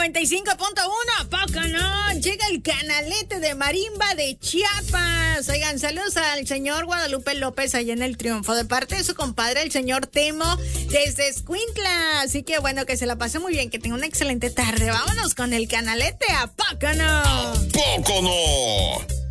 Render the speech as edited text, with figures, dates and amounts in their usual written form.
95.1, ¿poco no? Llega el canalete de marimba de Chiapas. Oigan, saludos al señor Guadalupe López allá en el Triunfo, de parte de su compadre, el señor Temo, desde Escuintla. Así que bueno, que se la pase muy bien, que tenga una excelente tarde. Vámonos con el canalete, ¿a poco no? ¿A poco no?